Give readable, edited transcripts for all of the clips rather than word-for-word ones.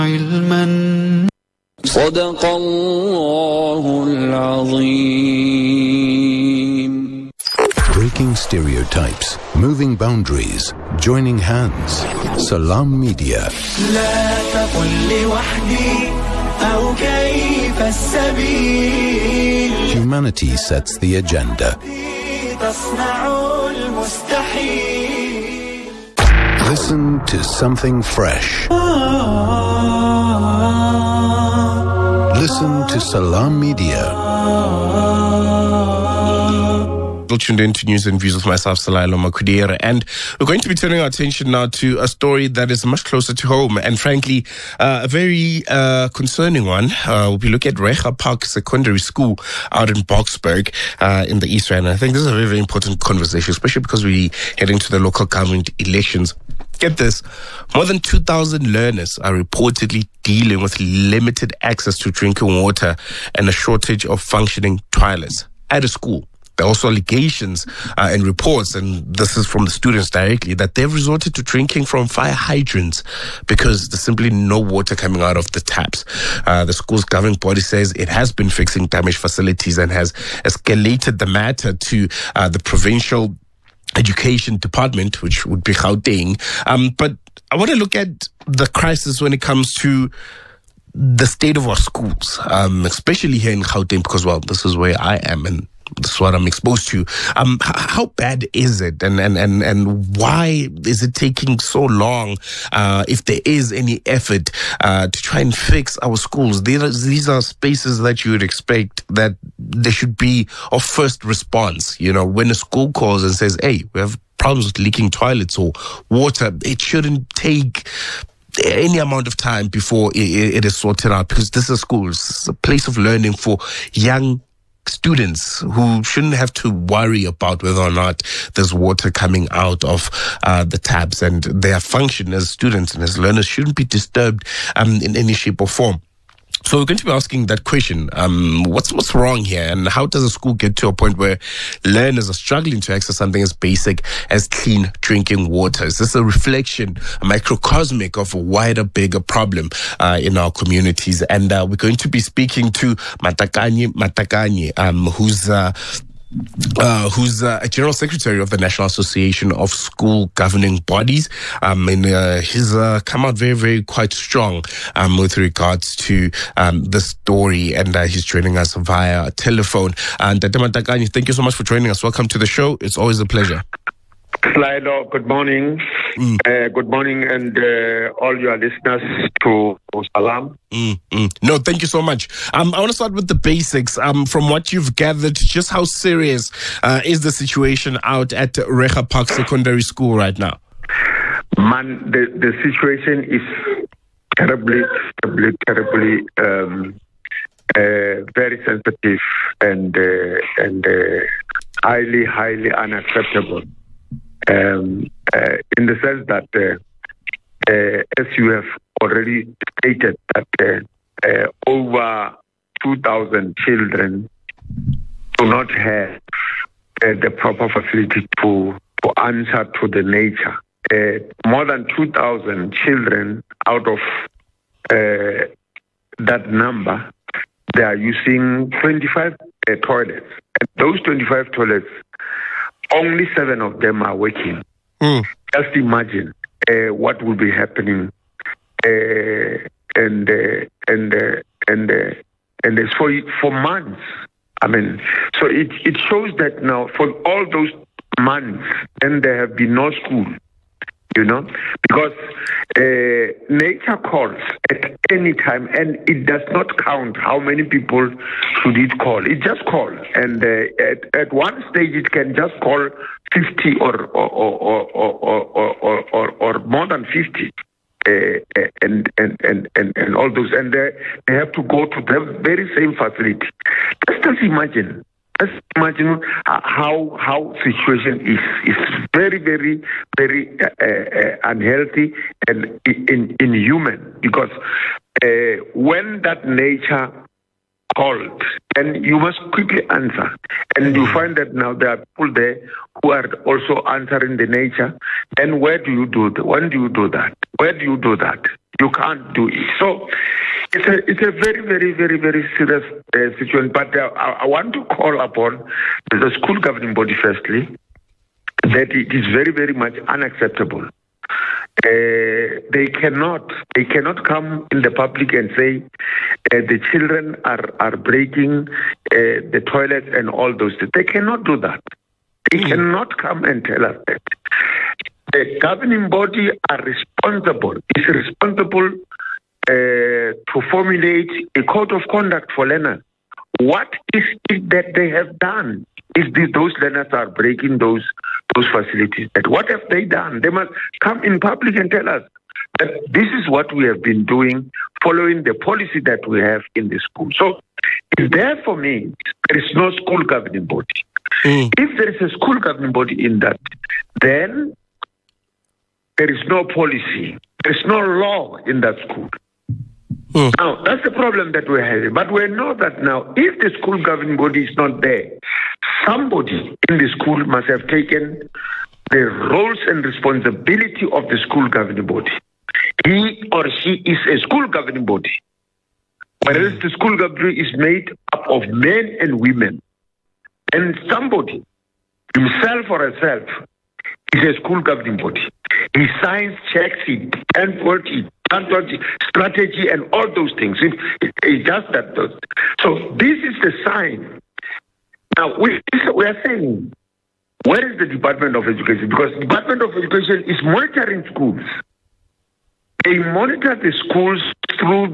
علما صدق الله العظيم. Breaking stereotypes, moving boundaries, joining hands. Salam Media. لا تقل لوحدي أو كيف السبيل. Humanity sets the agenda. تصنع المستحيل. Listen to something fresh. Listen to Salam Media. Tuned into News and Views with myself, Salailo Makudera, and we're going to be turning our attention now to a story that is much closer to home and frankly a very concerning one. We'll be looking at Regha Park Secondary School out in Boksburg in the East Rand. I think this is a very, very important conversation, especially because we're heading to the local government elections. Get this, more than 2,000 learners are reportedly dealing with limited access to drinking water and a shortage of functioning toilets at a school. There are also allegations and reports, and this is from the students directly, that they've resorted to drinking from fire hydrants because there's simply no water coming out of the taps. The school's governing body says it has been fixing damaged facilities and has escalated the matter to the provincial education department, which would be Gauteng. But I want to look at the crisis when it comes to the state of our schools, especially here in Gauteng, because, well, this is where I am and this is what I'm exposed to. How bad is it, and why is it taking so long? If there is any effort to try and fix our schools, these are spaces that you would expect that there should be a first response. You know, when a school calls and says, "Hey, we have problems with leaking toilets or water," it shouldn't take any amount of time before it is sorted out, because this is school. It's a place of learning for young students who shouldn't have to worry about whether or not there's water coming out of the taps, and their function as students and as learners shouldn't be disturbed in any shape or form. So we're going to be asking that question. What's wrong here, and how does a school get to a point where learners are struggling to access something as basic as clean drinking water? Is this a reflection, a microcosmic of a wider, bigger problem in our communities? And we're going to be speaking to Matakanye, who's a General Secretary of the National Association of School Governing Bodies. And he's come out very, very quite strong with regards to the story, and he's joining us via telephone. And Matakanye, thank you so much for joining us. Welcome to the show. It's always a pleasure. Slido, good morning. Good morning, and all your listeners to Salam. No, thank you so much. I want to start with the basics. From what you've gathered, just how serious is the situation out at Regha Park Secondary School right now? Man, the situation is terribly very sensitive and highly unacceptable. In the sense that, as you have already stated, that over 2,000 children do not have the proper facility to answer to the nature. More than 2,000 children out of that number, they are using 25 toilets. And those 25 toilets, only 7 of them are working. Just imagine what will be happening, and for months. I mean, so it shows that now for all those months, then there have been no school. You know, because nature calls at any time, and it does not count how many people should it call. It just calls, and at one stage it can just call 50 or more than 50, and all those, and they have to go to the very same facility. Just imagine. Just imagine how situation is very unhealthy and inhuman, because when that nature called, then you must quickly answer, and you find that now there are people there who are also answering the nature. Then where do you do that? When do you do that? You can't do it. So it's a very, very, very, very serious situation. But I want to call upon the school governing body firstly that it is very, very much unacceptable. They cannot come in the public and say the children are breaking the toilets and all those things. They cannot do that. They cannot come and tell us that. The governing body is responsible to formulate a code of conduct for learners. What is it that they have done? Is those learners are breaking those facilities? That what have they done? They must come in public and tell us that this is what we have been doing, following the policy that we have in the school. So, there for me, there is no school governing body. If there is a school governing body in that, then there is no policy, there is no law in that school. Now, that's the problem that we're having. But we know that now, if the school governing body is not there, somebody in the school must have taken the roles and responsibility of the school governing body. He or she is a school governing body, whereas the school governing is made up of men and women. And somebody, himself or herself, is a school governing body. He signs checks, he handles strategy and all those things. It's just that. So this is the sign. Now, we are saying, where is the Department of Education? Because the Department of Education is monitoring schools. They monitor the schools through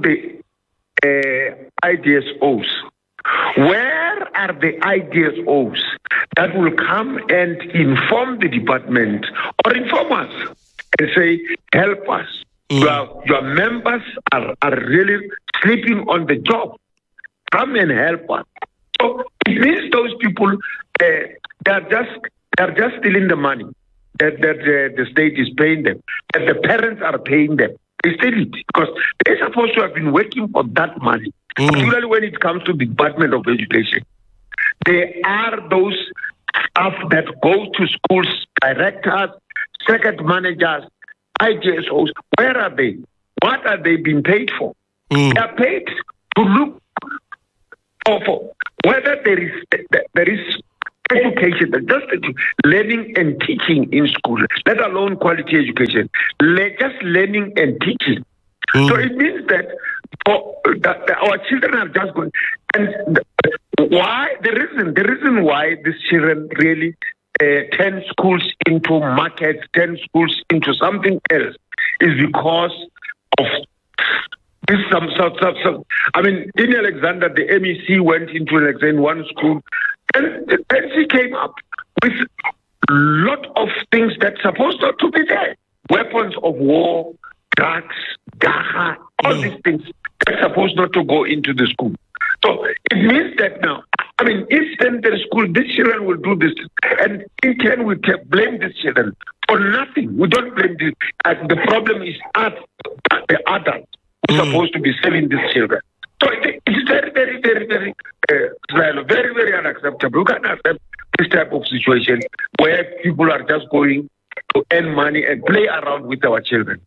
the IDSOs. Where are the IDSOs that will come and inform the department or inform us and say, help us? Your members are really sleeping on the job. Come and help us. So it means those people, they're just stealing the money that the state is paying them, that the parents are paying them. They steal it because they're supposed to have been working for that money. Particularly when it comes to the Department of Education. There are those staff that go to schools, directors, circuit managers, IGSOs. Where are they? What are they being paid for? They are paid to look for whether there is education, just learning and teaching in school, let alone quality education, just learning and teaching. So it means that our children are just going. And why? The reason why these children really turn schools into markets, turn schools into something else, is because of this. I mean, in Alexandra, the MEC went into one school, and then she came up with a lot of things that's supposed not to be there. Weapons of war, drugs, gaha, all these things that's supposed not to go into the school. So it means that now, I mean, if then the school, these children will do this, and in turn we can blame these children for nothing. We don't blame this. The problem is us, the adults, who are supposed to be selling these children. So it's very, very, very, very, very, very unacceptable. We can't accept this type of situation where people are just going to earn money and play around with our children.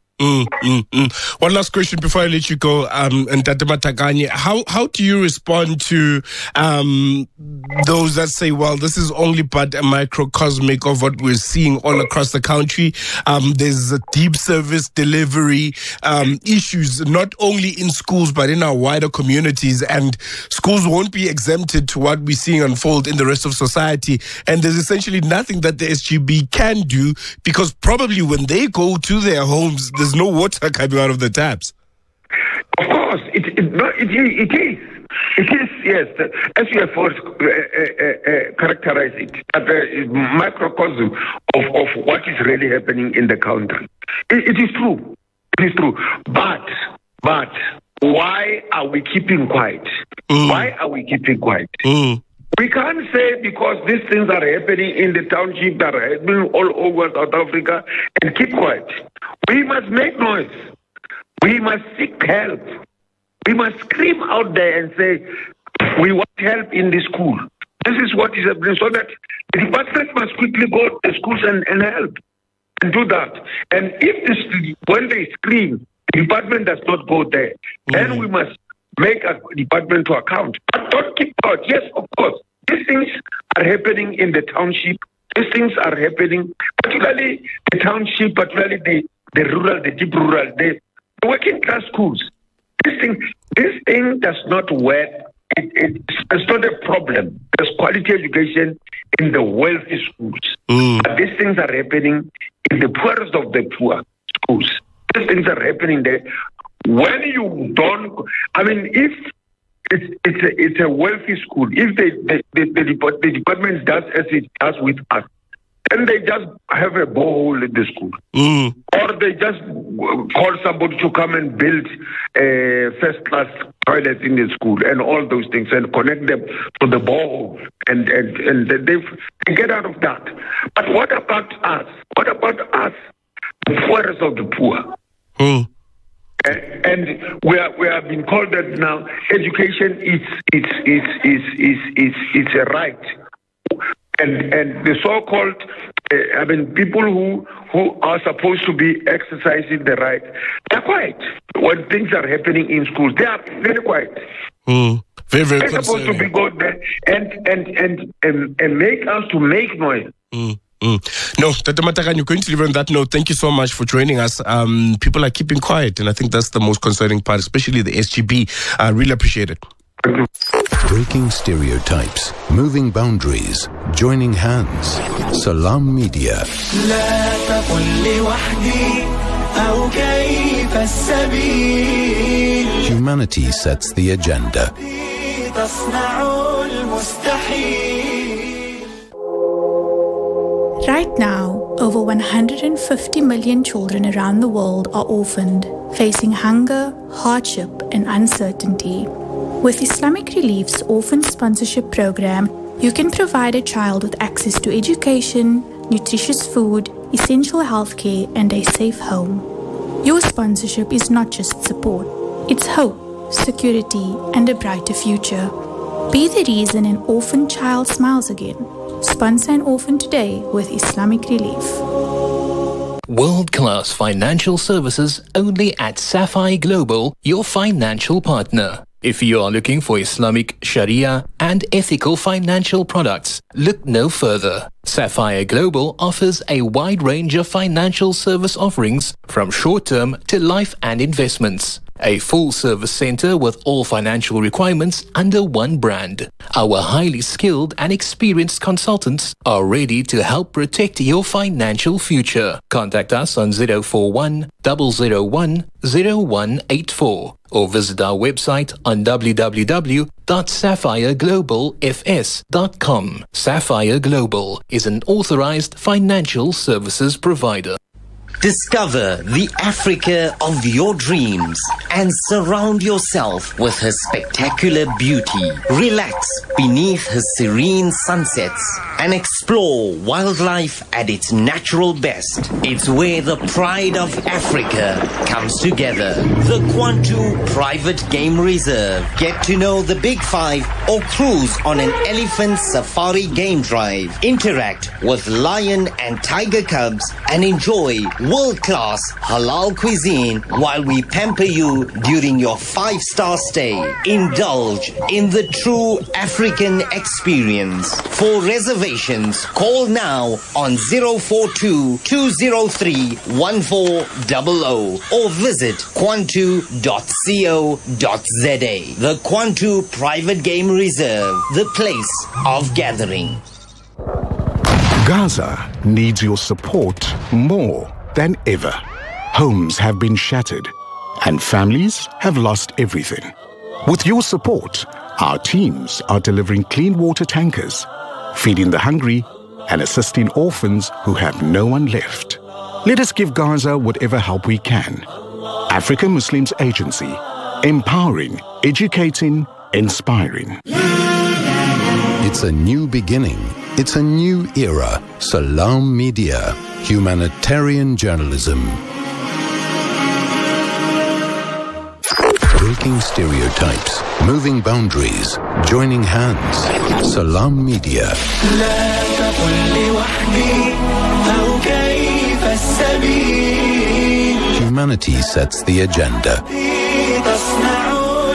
One last question before I let you go, Ntate Matakane. How do you respond to those that say, well, this is only but a microcosmic of what we're seeing all across the country? There's a deep service delivery issues, not only in schools, but in our wider communities, and schools won't be exempted to what we're seeing unfold in the rest of society. And there's essentially nothing that the SGB can do, because probably when they go to their homes, there's no water coming out of the taps. Of course, it is. It is, yes. As you have characterized it, the microcosm of what is really happening in the country. It is true. It is true. But why are we keeping quiet? Why are we keeping quiet? We can't say because these things are happening in the township, that are happening all over South Africa, and keep quiet. We must make noise. We must seek help. We must scream out there and say, we want help in the school. This is what is happening, so that the department must quickly go to the schools and help and do that. And if when they scream, The department does not go there. Then we must make a department to account. But don't keep out. Yes, of course. These things are happening in the township. These things are happening, particularly the township, particularly the rural, the deep rural, the working class schools. This thing does not work. It's not a problem. There's quality education in the wealthy schools. But these things are happening in the poorest of the poor schools. These things are happening there. When you don't, I mean, if it's a wealthy school, if the department does as it does with us, then they just have a borehole in the school. Or they just call somebody to come and build first-class toilets in the school and all those things and connect them to the borehole. And they get out of that. But what about us? What about us, the poorest of the poor? And we have been called that now. Education is a right, and the so-called people who are supposed to be exercising the right, they're quiet when things are happening in schools. They are very quiet. Very, very. They're supposed to be go there and make us to make noise. No, Tata Matakan, you're going to leave on that note. Thank you so much for joining us. People are keeping quiet, and I think that's the most concerning part, especially the SGB. I really appreciate it. Breaking stereotypes, moving boundaries, joining hands. Salam Media. لا تقل لوحدي أو كيف السبيل. Humanity sets the agenda. تصنع المستحيل. Right now, over 150 million children around the world are orphaned, facing hunger, hardship, and uncertainty. With Islamic Relief's Orphan Sponsorship Program, you can provide a child with access to education, nutritious food, essential healthcare, and a safe home. Your sponsorship is not just support, it's hope, security, and a brighter future. Be the reason an orphan child smiles again. Sponsor an orphan today with Islamic Relief. World-class financial services only at Sapphire Global, your financial partner. If you are looking for Islamic, Sharia and ethical financial products, look no further. Sapphire Global offers a wide range of financial service offerings from short-term to life and investments. A full-service center with all financial requirements under one brand. Our highly skilled and experienced consultants are ready to help protect your financial future. Contact us on 041 001 0184 or visit our website on www.sapphireglobalfs.com. Sapphire Global is an authorized financial services provider. Discover the Africa of your dreams and surround yourself with her spectacular beauty. Relax beneath her serene sunsets and explore wildlife at its natural best. It's where the pride of Africa comes together. The Kwantu Private Game Reserve. Get to know the Big Five or cruise on an elephant safari game drive. Interact with lion and tiger cubs and enjoy world-class halal cuisine while we pamper you during your 5-star stay. Indulge in the true African experience. For reservations, call now on 042-203-1400 or visit kwantu.co.za. The Kwantu Private Game Reserve, the place of gathering. Gaza needs your support more than ever. Homes have been shattered and families have lost everything. With your support, our teams are delivering clean water tankers, feeding the hungry and assisting orphans who have no one left. Let us give Gaza whatever help we can. African Muslims Agency, empowering, educating, inspiring. It's a new beginning. It's a new era. Salam Media. Humanitarian journalism. Breaking stereotypes. Moving boundaries. Joining hands. Salam Media. لا تقل لوحدي أو كيف السبيل. humanity sets the agenda. تصنع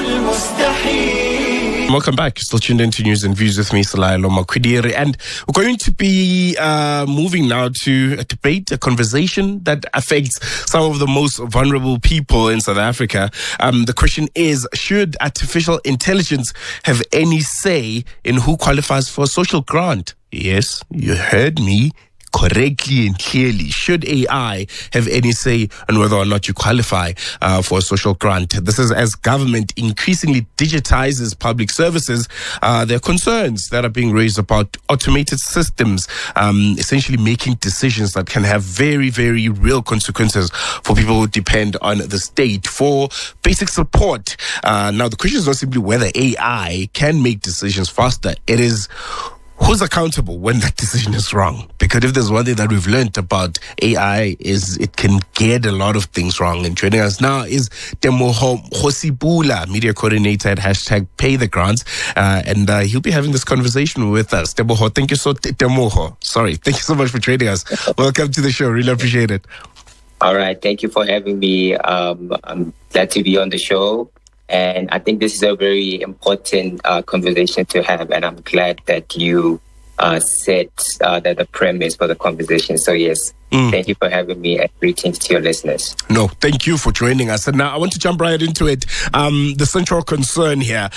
المستحيل. Welcome back. Still tuned into News and Views with me, Salailo Makwidiri. And we're going to be moving now to a debate, a conversation that affects some of the most vulnerable people in South Africa. The question is, should artificial intelligence have any say in who qualifies for a social grant? Yes, you heard me correctly and clearly. Should AI have any say on whether or not you qualify for a social grant? This is as government increasingly digitizes public services. There are concerns that are being raised about automated systems, essentially making decisions that can have very, very real consequences for people who depend on the state for basic support. Now, the question is not simply whether AI can make decisions faster. It is who's accountable when that decision is wrong? Because if there's one thing that we've learned about AI is it can get a lot of things wrong. And joining us now is Temoho Hosibula, media coordinator at #PayTheGrants. And he'll be having this conversation with us. Temoho, thank you thank you so much for joining us. Welcome to the show. Really appreciate it. All right. Thank you for having me. I'm glad to be on the show. And I think this is a very important conversation to have, and I'm glad that you set the premise for the conversation. So yes, thank you for having me, and greetings to your listeners. No, thank you for joining us. And now I want to jump right into it. The central concern here,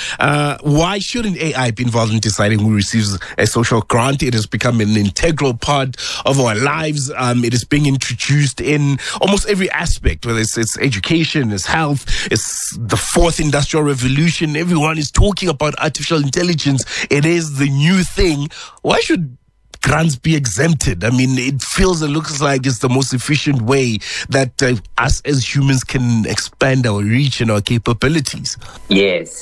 why shouldn't AI be involved in deciding who receives a social grant? It has become an integral part of our lives. It is being introduced in almost every aspect, whether it's education, it's health, it's the fourth industrial revolution. Everyone is talking about artificial intelligence. It is the new thing. Why should grants be exempted? I mean, it looks like it's the most efficient way that us as humans can expand our reach and our capabilities. Yes.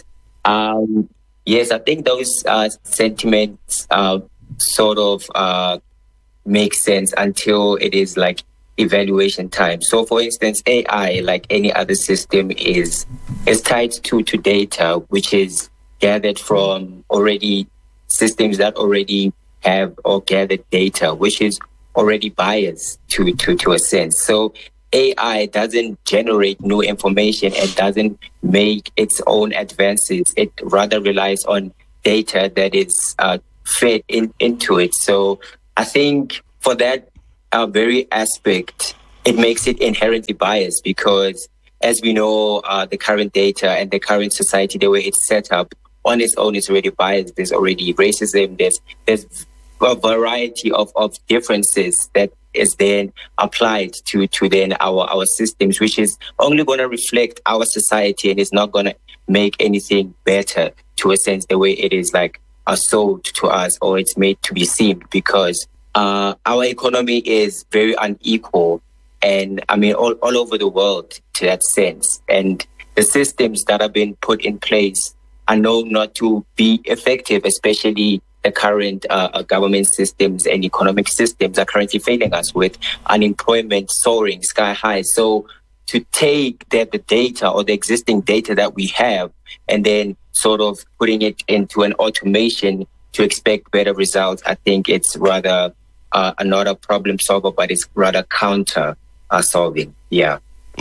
Yes, I think those sentiments sort of make sense until it is like evaluation time. So for instance, AI, like any other system, is tied to data, which is gathered from already systems that already have or gathered data, which is already biased to a sense. So AI doesn't generate new information and doesn't make its own advances. It rather relies on data that is fed into it. So I think for that very aspect, it makes it inherently biased because, as we know, the current data and the current society, the way it's set up, on its own is already biased. There's already racism. There's a variety of differences that is then applied to then our systems, which is only going to reflect our society and is not going to make anything better to a sense the way it is like sold to us or it's made to be seen, because our economy is very unequal, and I mean all over the world to that sense, and the systems that have been put in place are known not to be effective, especially the current government systems and economic systems are currently failing us with unemployment soaring sky high. So to take the data or the existing data that we have and then sort of putting it into an automation to expect better results, I think it's rather not a problem solver, but it's rather counter solving. Yeah.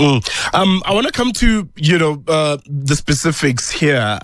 I want to come to, the specifics here.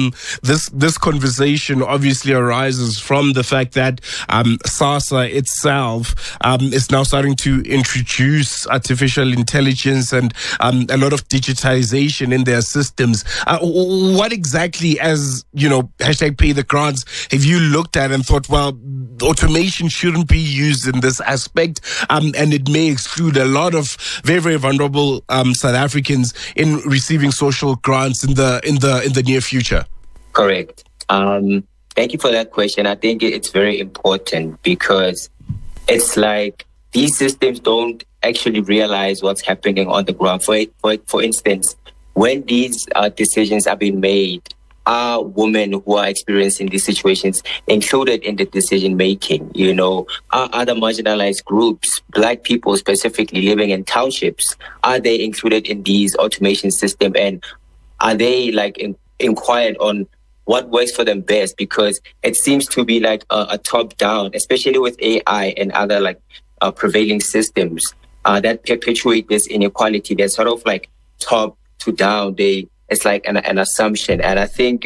This conversation obviously arises from the fact that SASSA itself is now starting to introduce artificial intelligence and a lot of digitization in their systems. What exactly, as, #PayTheGrants, have you looked at and thought, well, automation shouldn't be used in this aspect, and it may exclude a lot of very, very vulnerable South Africans in receiving social grants in the near future? Correct. Thank you for that question. I think it's very important because it's like these systems don't actually realize what's happening on the ground. For instance, when these decisions are being made, are women who are experiencing these situations included in the decision making? Are other marginalized groups, Black people specifically living in townships, are they included in these automation systems? And are they inquired on what works for them best? Because it seems to be like a top down, especially with AI and other prevailing systems. that perpetuate this inequality. They're sort of like top to down. It's like an assumption. And I think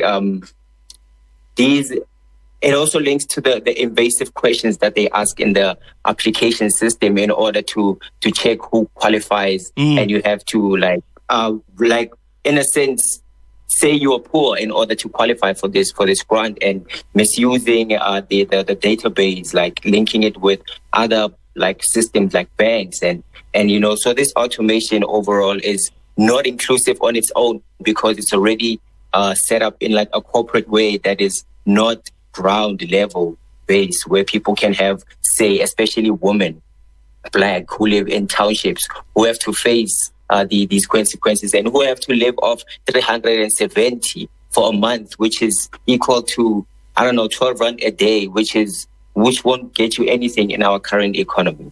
it also links to the invasive questions that they ask in the application system in order to check who qualifies. And you have to like in a sense, say you are poor in order to qualify for this grant, and misusing the database, like linking it with other like systems like banks and so this automation overall is not inclusive on its own because it's already set up in like a corporate way that is not ground level based, where people can have say, especially women, Black, who live in townships, who have to face these consequences and who have to live off 370 for a month, which is equal to 12 rand a day, which won't get you anything in our current economy.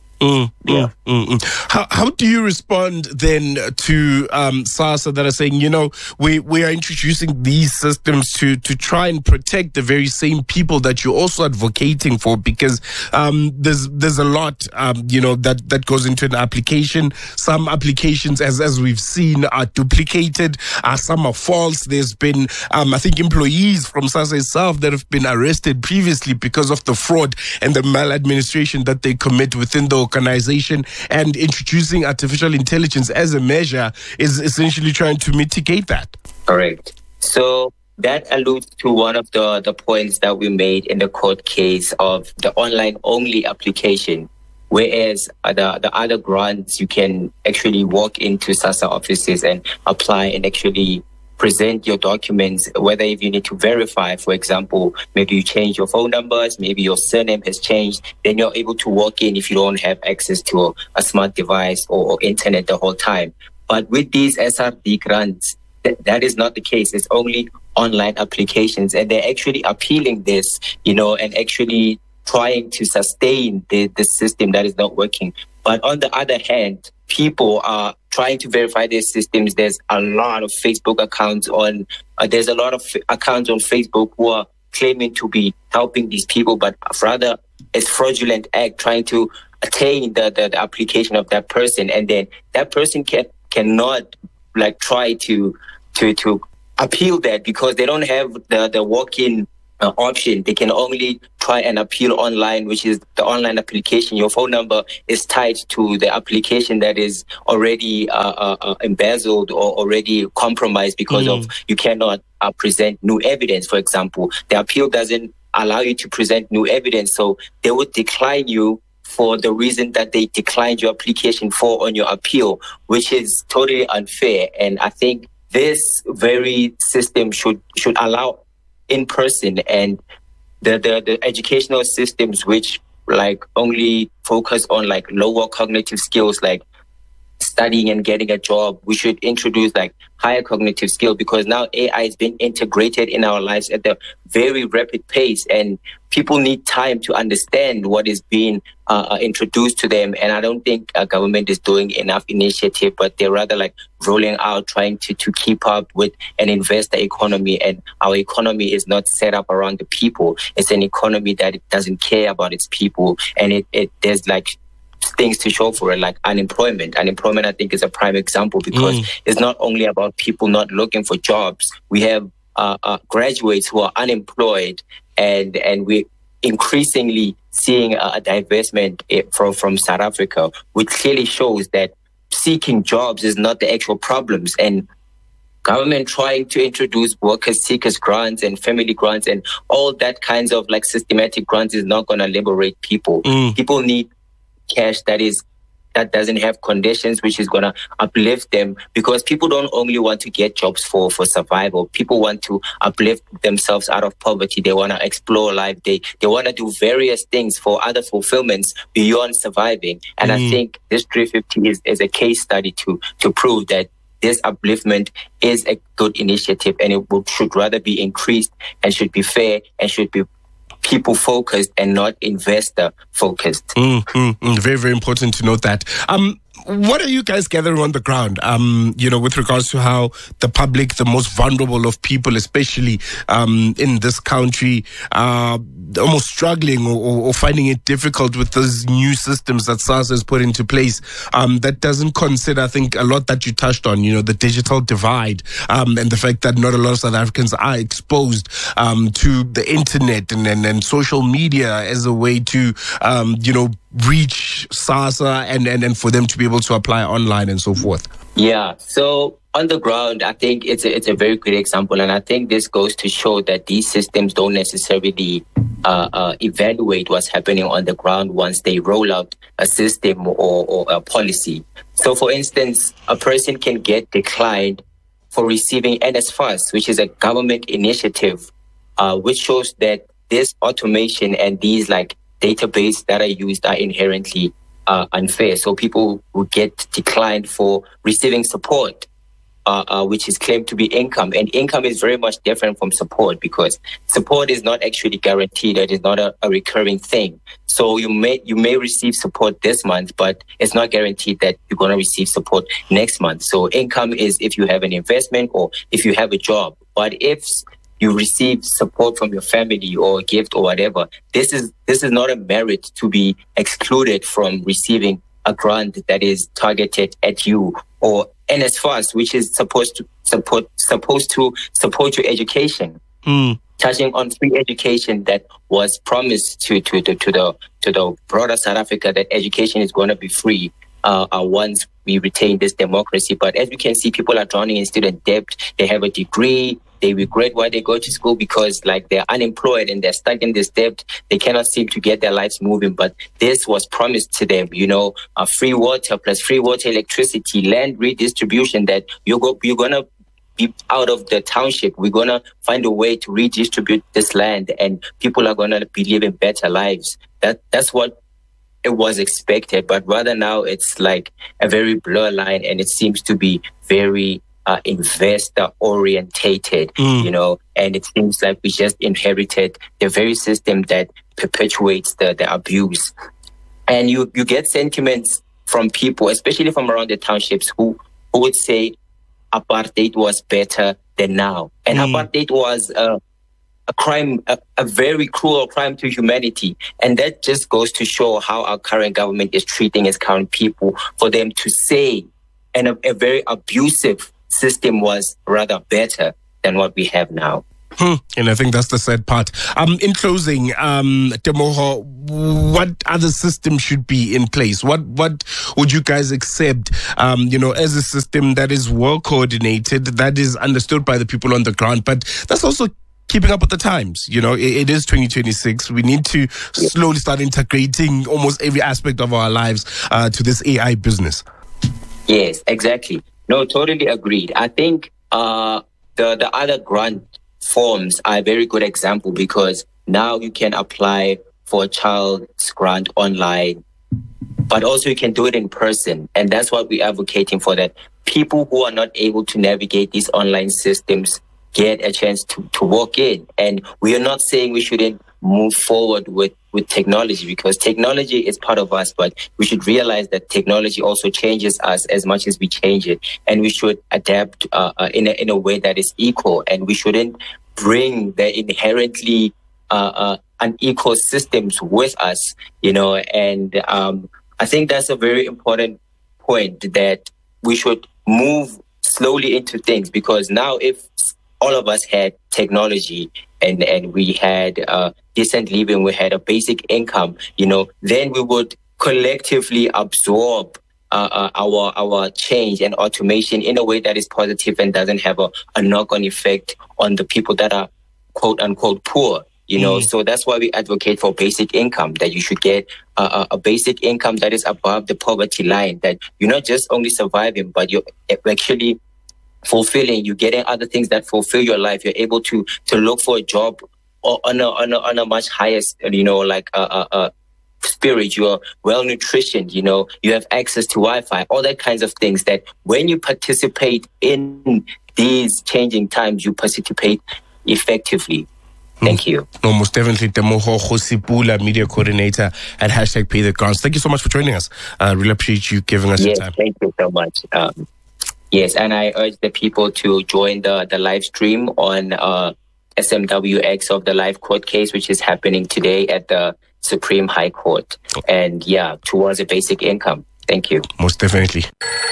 How do you respond then to SASSA that are saying, we are introducing these systems to try and protect the very same people that you're also advocating for? Because there's a lot that goes into an application. Some applications, as we've seen, are duplicated. Some are false. There's been I think employees from SASSA itself that have been arrested previously because of the fraud and the maladministration that they commit within the organization, and introducing artificial intelligence as a measure is essentially trying to mitigate that. Correct. So that alludes to one of the points that we made in the court case of the online-only application, whereas the other grants, you can actually walk into SASSA offices and apply and actually present your documents, whether if you need to verify, for example, maybe you change your phone numbers, maybe your surname has changed, then you're able to walk in if you don't have access to a smart device or internet the whole time. But with these SRD grants, that is not the case. It's only online applications, and they're actually appealing this, and actually trying to sustain the system that is not working. But on the other hand, people are trying to verify their systems. There's a lot of Facebook accounts there's a lot of accounts on Facebook who are claiming to be helping these people, but rather it's fraudulent act trying to attain the application of that person. And then that person cannot like try to appeal that because they don't have the walk-in option. They can only try and appeal online, which is the online application. Your phone number is tied to the application that is already embezzled or already compromised because of you cannot present new evidence. For example, the appeal doesn't allow you to present new evidence, so they would decline you for the reason that they declined your application on your appeal, which is totally unfair. And I think this very system should allow in person, and the educational systems which like only focus on like lower cognitive skills like studying and getting a job, we should introduce like higher cognitive skill, because now AI has been integrated in our lives at a very rapid pace, and people need time to understand what is being introduced to them. And I don't think government is doing enough initiative, but they're rather like rolling out, trying to keep up with an investor economy. And our economy is not set up around the people. It's an economy that it doesn't care about its people. And there's like things to show for it, like unemployment. Unemployment, I think, is a prime example, because it's not only about people not looking for jobs. We have graduates who are unemployed, and we're increasingly seeing a divestment from South Africa, which clearly shows that seeking jobs is not the actual problems. And government trying to introduce workers seekers grants and family grants and all that kinds of like systematic grants is not going to liberate people. People need cash that doesn't have conditions, which is going to uplift them, because people don't only want to get jobs for survival. People want to uplift themselves out of poverty. They want to explore life. They want to do various things for other fulfillments beyond surviving. And I think this 350 is a case study to prove that this upliftment is a good initiative, and it should rather be increased and should be fair and should be people focused and not investor focused. Very, very important to note that. what are you guys gathering on the ground, with regards to how the public, the most vulnerable of people, especially in this country, are almost struggling or finding it difficult with those new systems that SARS has put into place that doesn't consider, I think, a lot that you touched on, the digital divide and the fact that not a lot of South Africans are exposed to the internet and social media as a way to, reach SASSA and for them to be able to apply online and so forth? Yeah, so on the ground, I think it's a very good example, and I think this goes to show that these systems don't necessarily evaluate what's happening on the ground once they roll out a system or a policy. So, for instance, a person can get declined for receiving NSFAS, which is a government initiative, which shows that this automation and these database that are used are inherently unfair. So people will get declined for receiving support, which is claimed to be income. And income is very much different from support because support is not actually guaranteed. It is not a recurring thing. So you may receive support this month, but it's not guaranteed that you're going to receive support next month. So income is if you have an investment or if you have a job. But if you receive support from your family or a gift or whatever, this is not a merit to be excluded from receiving a grant that is targeted at you, or NSFAS, which is supposed to support your education, touching on free education that was promised to the broader South Africa, that education is going to be free once we retain this democracy. But as we can see, people are drowning in student debt. They have a degree. They regret why they go to school because they're unemployed and they're stuck in this debt. They cannot seem to get their lives moving. But this was promised to them, free water plus free water, electricity, land redistribution, that you're going to be out of the township. We're going to find a way to redistribute this land and people are going to be living better lives. That's what it was expected. But rather now it's like a very blur line, and it seems to be very investor orientated, and it seems like we just inherited the very system that perpetuates the abuse. And you get sentiments from people, especially from around the townships, who would say apartheid was better than now. And apartheid was a crime, a very cruel crime to humanity. And that just goes to show how our current government is treating its current people, for them to say, and a very abusive system was rather better than what we have now. And I think that's the sad part. In closing, Temoho, what other system should be in place? What would you guys accept, as a system that is well coordinated, that is understood by the people on the ground, but that's also keeping up with the times? It is 2026. We need to slowly start integrating almost every aspect of our lives to this AI business. Yes, exactly. No, totally agreed. I think the other grant forms are a very good example, because now you can apply for a child's grant online, but also you can do it in person. And that's what we're advocating for, that people who are not able to navigate these online systems get a chance to walk in. And we are not saying we shouldn't move forward with technology, because technology is part of us, but we should realize that technology also changes us as much as we change it. And we should adapt in a way that is equal. And we shouldn't bring the inherently unequal systems with us, And I think that's a very important point, that we should move slowly into things, because now if all of us had technology and we had decent living, we had a basic income, then we would collectively absorb our change and automation in a way that is positive and doesn't have a knock-on effect on the people that are quote-unquote poor. So that's why we advocate for basic income, that you should get a basic income that is above the poverty line, that you're not just only surviving, but you're actually fulfilling, you're getting other things that fulfill your life. You're able to look for a job on a much higher, spirit. You're well nutritioned, you have access to Wi-Fi, all that kinds of things, that when you participate in these changing times, you participate effectively. Thank you. No, most definitely. Temoho Khosipula, media coordinator at #Pay the Grants. Thank you so much for joining us. I really appreciate you giving us your time. Thank you so much. Yes, and I urge the people to join the live stream on SMWX of the live court case, which is happening today at the Supreme High Court. And towards a basic income. Thank you. Most definitely.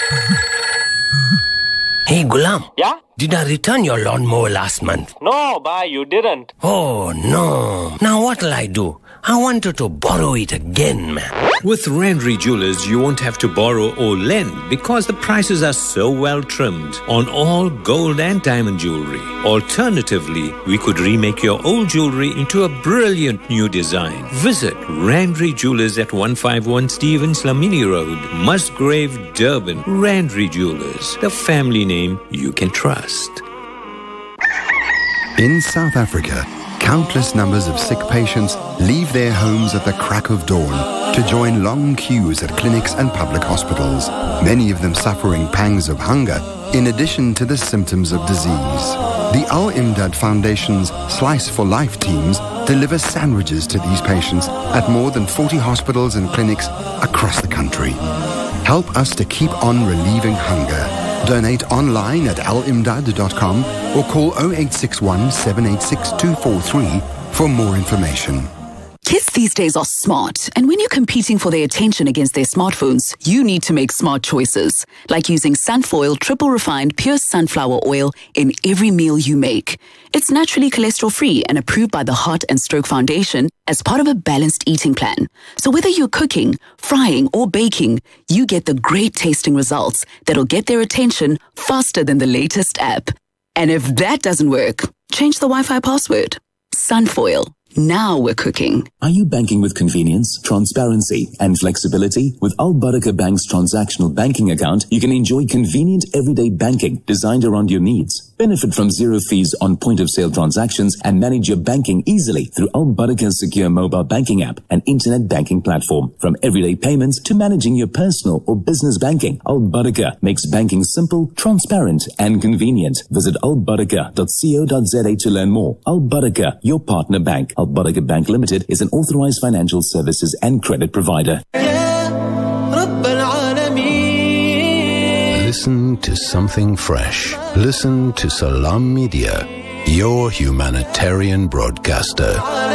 Hey, Gulam. Yeah? Did I return your lawnmower last month? No, bye, you didn't. Oh, no. Now what'll I do? I wanted to borrow it again, man. With Randry Jewelers, you won't have to borrow or lend because the prices are so well trimmed on all gold and diamond jewelry. Alternatively, we could remake your old jewelry into a brilliant new design. Visit Randry Jewelers at 151 Stevens Lamini Road, Musgrave, Durban. Randry Jewelers, the family name you can trust. In South Africa, countless numbers of sick patients leave their homes at the crack of dawn to join long queues at clinics and public hospitals, many of them suffering pangs of hunger in addition to the symptoms of disease. The Al Imdad Foundation's Slice for Life teams deliver sandwiches to these patients at more than 40 hospitals and clinics across the country. Help us to keep on relieving hunger. Donate online at alimdad.com or call 0861 786 243 for more information. Kids these days are smart, and when you're competing for their attention against their smartphones, you need to make smart choices, like using Sunfoil triple refined pure sunflower oil in every meal you make. It's naturally cholesterol-free and approved by the Heart and Stroke Foundation as part of a balanced eating plan. So whether you're cooking, frying, or baking, you get the great tasting results that'll get their attention faster than the latest app. And if that doesn't work, change the Wi-Fi password. Sunfoil. Now we're cooking. Are you banking with convenience, transparency, and flexibility? With Al Barakah Bank's transactional banking account, you can enjoy convenient everyday banking designed around your needs. Benefit from zero fees on point-of-sale transactions and manage your banking easily through Al Barakah's secure mobile banking app and internet banking platform. From everyday payments to managing your personal or business banking, Al Barakah makes banking simple, transparent, and convenient. Visit albarakah.co.za to learn more. Al Barakah, your partner bank. Al Barakah Bank Limited is an authorized financial services and credit provider. Listen to something fresh. Listen to Salam Media, your humanitarian broadcaster.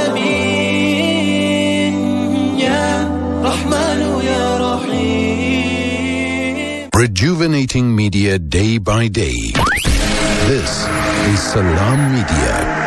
Rejuvenating media day by day. This is Salam Media.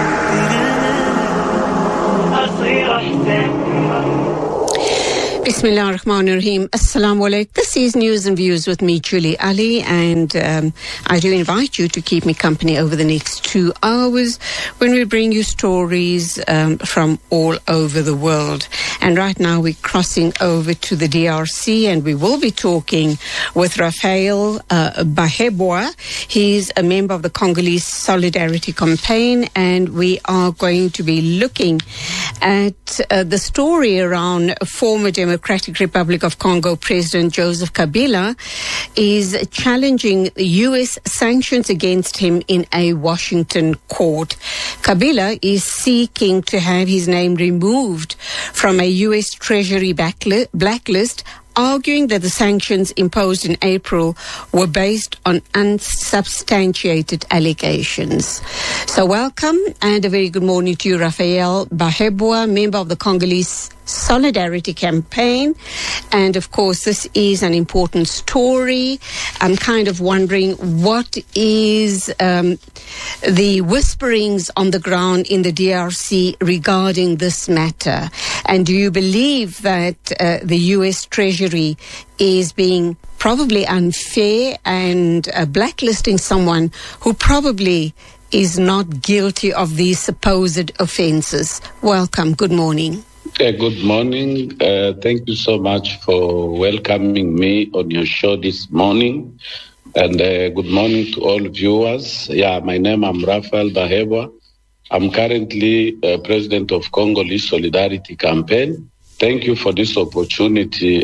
Bismillah ar-Rahman ar-Rahim. Assalamu alaikum. This is News and Views with me, Julie Ali, and I do invite you to keep me company over the next 2 hours when we bring you stories from all over the world. And right now we're crossing over to the DRC, and we will be talking with Raphael Bahebwa. He's a member of the Congolese Solidarity Campaign, and we are going to be looking at the story around former Democratic Republic of Congo President Joseph Kabila is challenging U.S. sanctions against him in a Washington court. Kabila is seeking to have his name removed from a U.S. Treasury blacklist, arguing that the sanctions imposed in April were based on unsubstantiated allegations. So welcome and a very good morning to you, Raphael Bahebwa, member of the Congolese Solidarity Campaign. And of course, this is an important story. I'm kind of wondering what is the whisperings on the ground in the DRC regarding this matter. And do you believe that the U.S. Treasury is being probably unfair and blacklisting someone who probably is not guilty of these supposed offenses? Welcome. Good morning. Good morning. Thank you so much for welcoming me on your show this morning. And good morning to all viewers. My name is Raphael Bahebwa. I'm currently president of Congolese Solidarity Campaign. Thank you for this opportunity.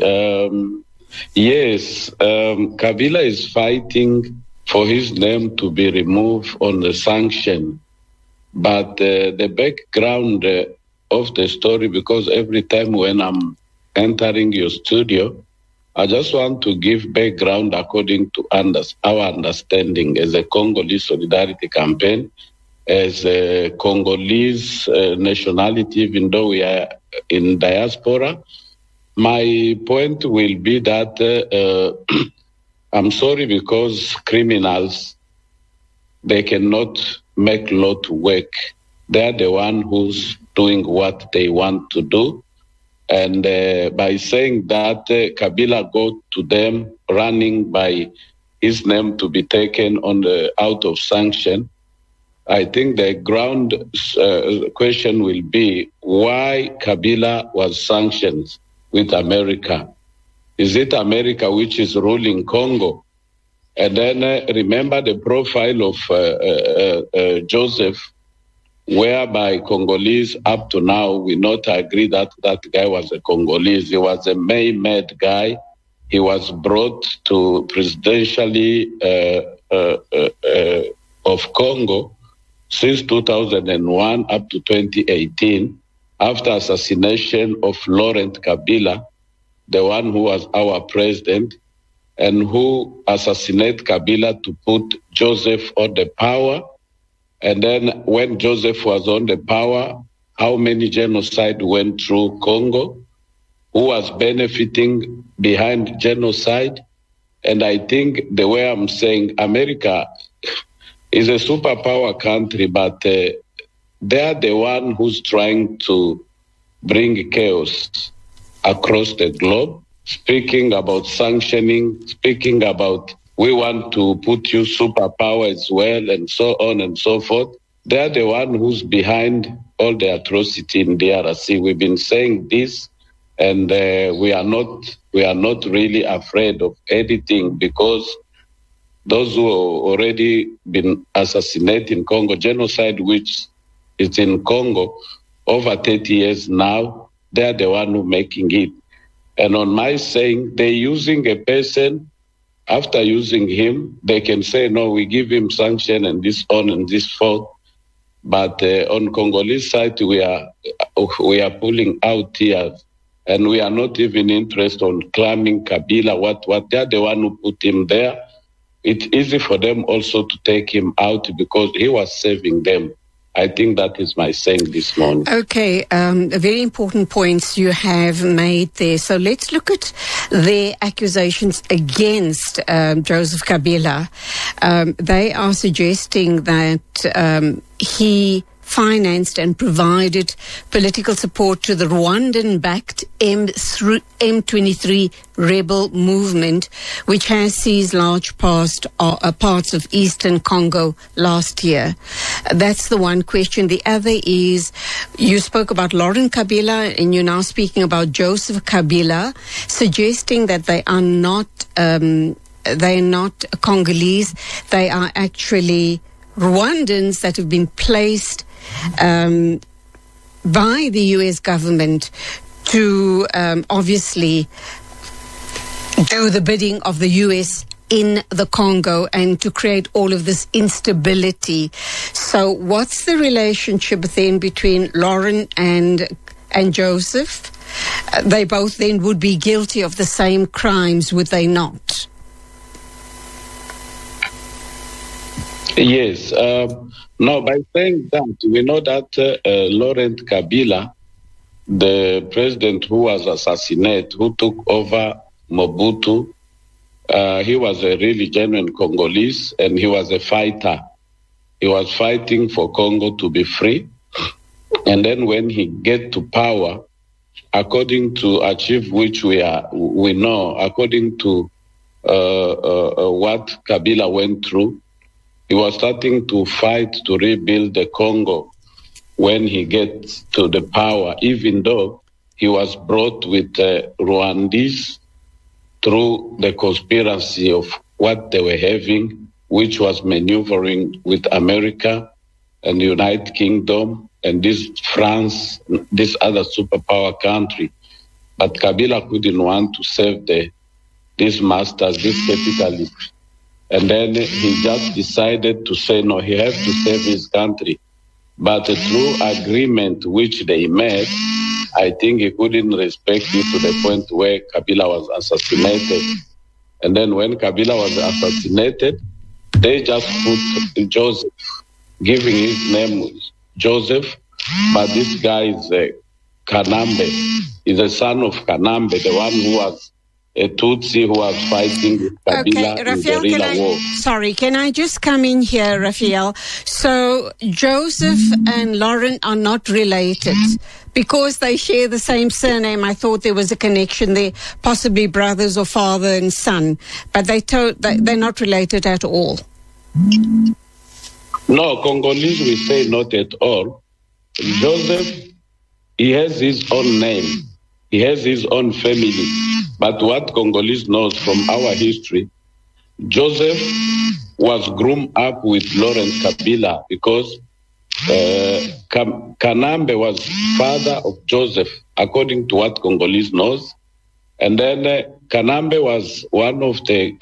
Kabila is fighting for his name to be removed on the sanction But the background of the story, because every time when I'm entering your studio, I just want to give background according to our understanding as a Congolese Solidarity Campaign, as a Congolese nationality, even though we are in diaspora. My point will be that I'm sorry, because criminals, they cannot make law to work. They're the one who's doing what they want to do. And by saying that, Kabila go to them running by his name to be taken on the out of sanction. I think the ground question will be why Kabila was sanctioned with America. Is it America which is ruling Congo? And then remember the profile of Joseph, whereby Congolese up to now we not agree that that guy was a Congolese. He was a May-made guy. He was brought to presidentially of Congo since 2001 up to 2018 after assassination of Laurent Kabila, the one who was our president, and who assassinated Kabila to put Joseph on the power. And then when Joseph was on the power, how many genocide went through Congo? Who was benefiting behind genocide? And I think the way I'm saying, America is a superpower country, but they're the one who's trying to bring chaos across the globe, speaking about sanctioning, speaking about we want to put you superpower as well, and so on and so forth. They're the one who's behind all the atrocity in DRC. We've been saying this, and we are not really afraid of anything, because those who have already been assassinated in Congo, genocide which is in Congo over 30 years now, they're the one who making it. And on my saying, they're using a person. After using him, they can say, no, we give him sanction and this on and this forth. But on Congolese side, we are pulling out here, and we are not even interested on claiming Kabila. What they're the one who put him there. It's easy for them also to take him out because he was saving them. I think that is my saying this morning. Okay, very important points you have made there. So let's look at their accusations against Joseph Kabila. They are suggesting that he financed and provided political support to the Rwandan-backed M23 rebel movement, which has seized large parts of eastern Congo last year. That's the one question. The other is, you spoke about Laurent Kabila, and you're now speaking about Joseph Kabila, suggesting that they are not Congolese. They are actually Rwandans that have been placed by the U.S. government to obviously do the bidding of the U.S. in the Congo and to create all of this instability. So what's the relationship then between Laurent and Joseph? They both then would be guilty of the same crimes, would they not? Yes. No, by saying that, we know that Laurent Kabila, the president who was assassinated, who took over Mobutu, he was a really genuine Congolese, and he was a fighter. He was fighting for Congo to be free. And then when he get to power, according to achieve which we know, according to what Kabila went through, he was starting to fight to rebuild the Congo when he gets to the power, even though he was brought with Rwandese through the conspiracy of what they were having, which was maneuvering with America and the United Kingdom and this France, this other superpower country. But Kabila couldn't want to serve these masters, these capitalists. And then he just decided to say, no, he has to save his country. but through agreement which they made, I think he couldn't respect it to the point where Kabila was assassinated. And then when Kabila was assassinated, they just put Joseph, giving his name Joseph, but this guy is Kanambe. He's the son of Kanambe, the one who was a Tutsi who was fighting with Kabila in guerrilla war. Sorry, can I just come in here, Raphael? So Joseph and Lauren are not related. Because they share the same surname, I thought there was a connection there, possibly brothers or father and son. But they're not related at all. No, Congolese, we say not at all. Joseph, he has his own name. He has his own family. But what Congolese knows from our history, Joseph was groomed up with Laurent Kabila because Kanambe was father of Joseph, according to what Congolese knows. And then Kanambe was one of the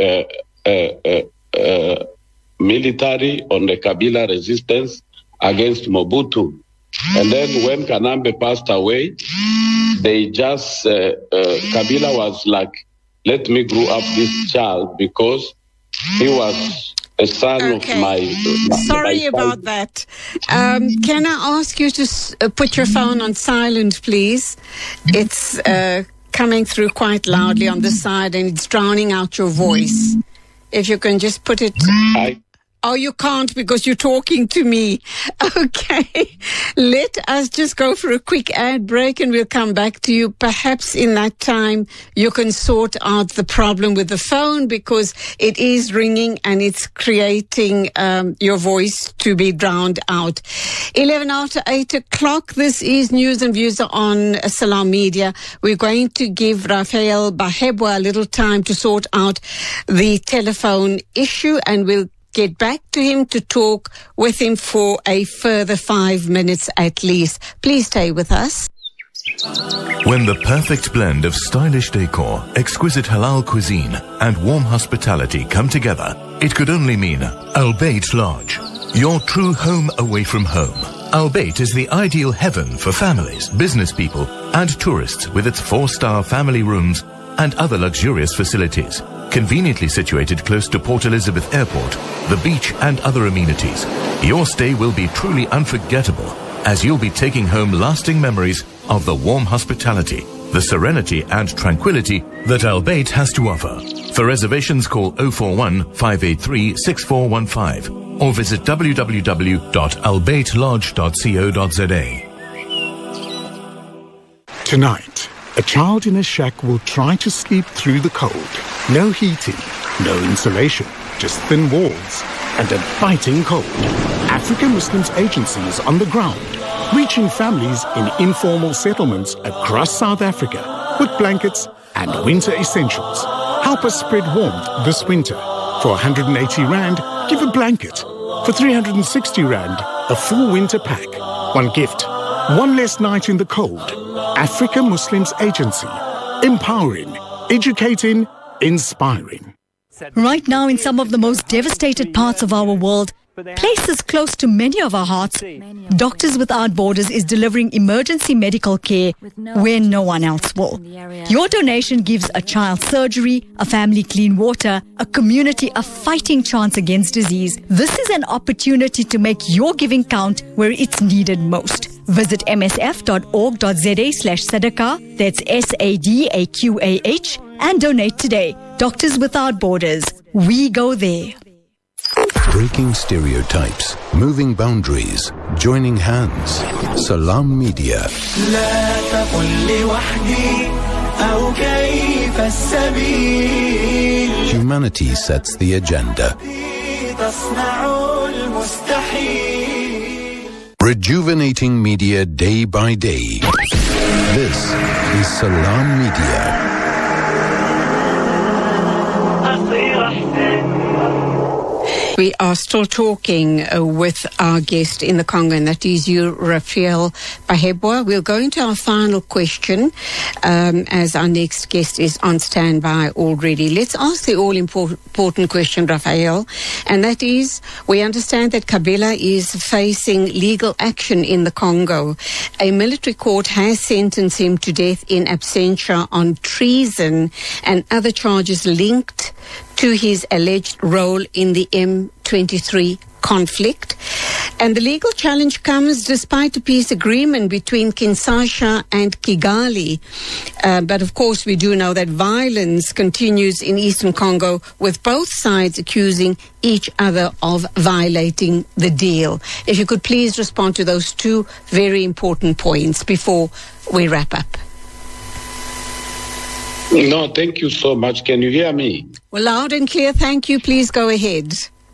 military on the Kabila resistance against Mobutu. And then when Kanambe passed away, they just, Kabila was like, let me grow up this child because he was a son of my... Sorry about that. Can I ask you to put your phone on silent, please? It's coming through quite loudly on the side and it's drowning out your voice. If you can just put it... Oh, you can't because you're talking to me. Okay. Let us just go for a quick ad break and we'll come back to you. Perhaps in that time you can sort out the problem with the phone because it is ringing and it's creating your voice to be drowned out. 11 after 8 o'clock. This is News and Views on Salam Media. We're going to give Raphael Bahebwa a little time to sort out the telephone issue and we'll get back to him to talk with him for a further 5 minutes at least. Please stay with us. When the perfect blend of stylish decor, exquisite halal cuisine, and warm hospitality come together, it could only mean Al Bayt Lodge, your true home away from home. Al Bayt is the ideal heaven for families, business people, and tourists with its 4-star family rooms and other luxurious facilities. Conveniently situated close to Port Elizabeth Airport, the beach and other amenities, your stay will be truly unforgettable as you'll be taking home lasting memories of the warm hospitality, the serenity and tranquility that Al Bayt has to offer. For reservations, call 041 583 6415 or visit www.albaytlodge.co.za. Tonight, a child in a shack will try to sleep through the cold. No heating, no insulation, just thin walls and a biting cold. African Muslims Agency is on the ground, reaching families in informal settlements across South Africa with blankets and winter essentials. Help us spread warmth this winter. For 180 Rand, give a blanket. For 360 Rand, a full winter pack. One gift, one less night in the cold. African Muslims Agency. Empowering, educating, inspiring. Right now, in some of the most devastated parts of our world, places close to many of our hearts, Doctors Without Borders is delivering emergency medical care where no one else will. Your donation gives a child surgery, a family clean water, a community a fighting chance against disease. This is an opportunity to make your giving count where it's needed most. Visit msf.org.za/sadaqah, that's SADAQAH, and donate today. Doctors Without Borders. We go there. Breaking stereotypes, moving boundaries, joining hands. Salam Media. لا تقل لي وحدي أو كيف السبيل. Humanity sets the agenda. تصنع المستحيل. Rejuvenating media day by day. This is Salam Media. We are still talking with our guest in the Congo, and that is you, Raphael Bahebwa. We'll go into our final question as our next guest is on standby already. Let's ask the all-important question, Raphael, and that is, we understand that Kabila is facing legal action in the Congo. A military court has sentenced him to death in absentia on treason and other charges linked to his alleged role in the M23 conflict. And the legal challenge comes despite a peace agreement between Kinshasa and Kigali. But of course, we do know that violence continues in eastern Congo, with both sides accusing each other of violating the deal. If you could please respond to those two very important points before we wrap up. No, thank you so much. Can you hear me? Well, loud and clear. Thank you. Please go ahead.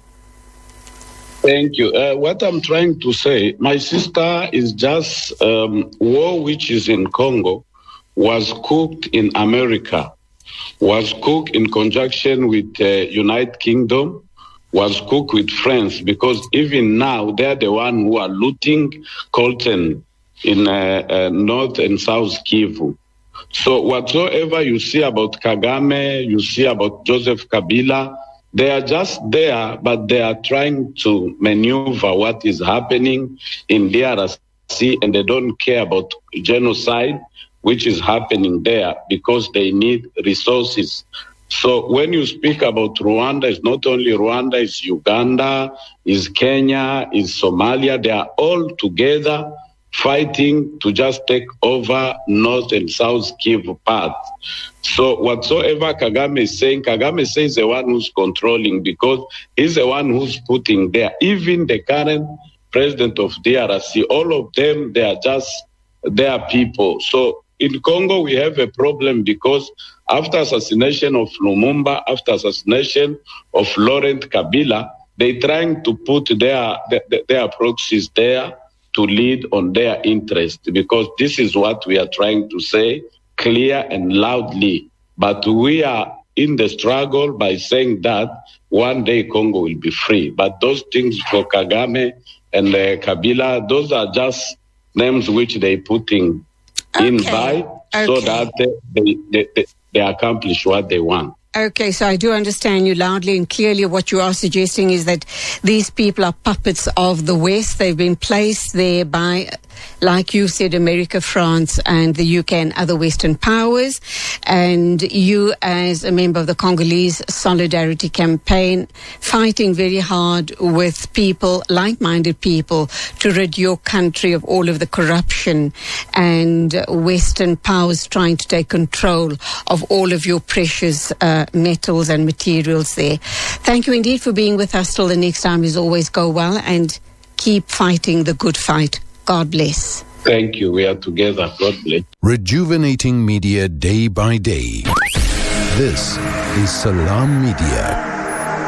Thank you. What I'm trying to say, my sister, is just war which is in Congo was cooked in America, was cooked in conjunction with United Kingdom, was cooked with France, because even now they're the one who are looting coltan in North and South Kivu. So whatsoever you see about Kagame, you see about Joseph Kabila, they are just there, but they are trying to maneuver what is happening in DRC, and they don't care about genocide, which is happening there, because they need resources. So when you speak about Rwanda, it's not only Rwanda, it's Uganda, it's Kenya, it's Somalia. They are all together fighting to just take over North and South Kivu part. So whatsoever Kagame is saying, Kagame says the one who's controlling, because he's the one who's putting there. Even the current president of DRC, all of them, they are just their people. So in Congo, we have a problem because after assassination of Lumumba, after assassination of Laurent Kabila, they're trying to put their proxies there to lead on their interest, because this is what we are trying to say clear and loudly. But we are in the struggle by saying that one day Congo will be free. But those things for Kagame and Kabila, those are just names which they putting in by so that they accomplish what they want. Okay, so I do understand you loudly and clearly. What you are suggesting is that these people are puppets of the West. They've been placed there by, like you said, America, France, and the UK and other Western powers. And you, as a member of the Congolese Solidarity Campaign, fighting very hard with people, like-minded people, to rid your country of all of the corruption and Western powers trying to take control of all of your precious metals and materials there. Thank you indeed for being with us. Till the next time, as always, go well and keep fighting the good fight. God bless. Thank you. We are together. God bless. Rejuvenating media day by day. This is Salam Media.